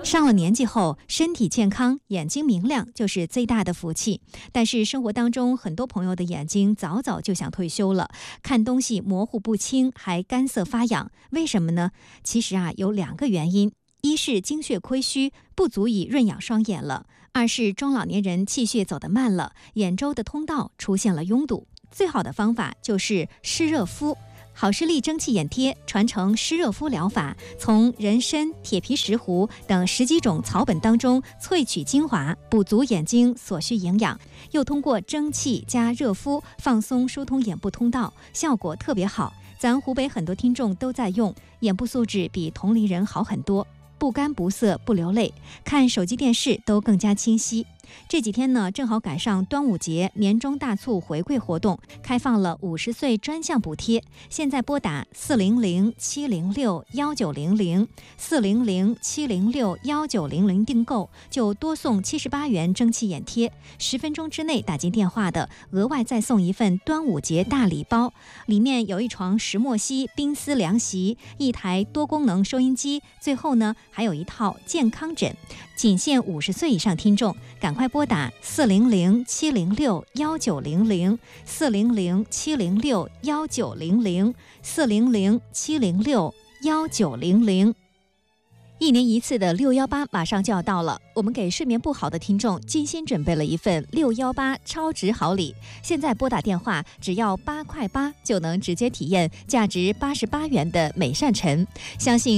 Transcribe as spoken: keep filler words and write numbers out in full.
上了年纪后，身体健康、眼睛明亮就是最大的福气。但是生活当中，很多朋友的眼睛早早就想退休了，看东西模糊不清，还干涩发痒，为什么呢？其实啊，有两个原因：一是精血亏虚，不足以润养双眼了；二是中老年人气血走得慢了，眼周的通道出现了拥堵。最好的方法就是湿热敷。好视力蒸汽眼贴传承湿热敷疗法，从人参、铁皮石斛等十几种草本当中萃取精华，补足眼睛所需营养，又通过蒸汽加热敷放松疏通眼部通道，效果特别好。咱湖北很多听众都在用，眼部素质比同龄人好很多，不干不涩不流泪，看手机电视都更加清晰。这几天呢，正好赶上端午节年终大促回馈活动，开放了五十岁专项补贴。现在拨打四零零七零六幺九零零四零零七零六幺九零零订购，就多送七十八元蒸汽眼贴。十分钟之内打进电话的，额外再送一份端午节大礼包，里面有一床石墨烯冰丝凉席，一台多功能收音机，最后呢还有一套健康枕。仅限五十岁以上听众，赶快拨打四零零七零六幺九零零四零零七零六幺九零零四零零七零六幺九零零。一年一次的六幺八马上就要到了，我们给睡眠不好的听众精心准备了一份六幺八超值好礼。现在拨打电话只要八块八，就能直接体验价值八十八元的美善晨。相信